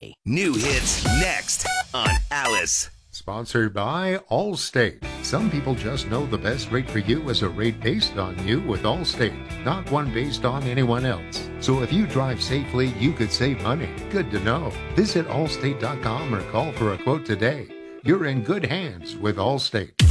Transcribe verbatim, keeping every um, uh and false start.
New hits next on Alice. Sponsored by Allstate. Some people just know the best rate for you is a rate based on you with Allstate, not one based on anyone else. So if you drive safely, you could save money. Good to know. Visit allstate dot com or call for a quote today. You're in good hands with Allstate.